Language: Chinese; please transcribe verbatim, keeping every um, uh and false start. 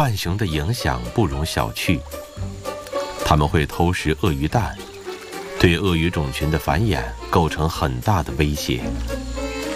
浣熊的影响不容小觑，它们会偷食鳄鱼蛋，对鳄鱼种群的繁衍构成很大的威胁。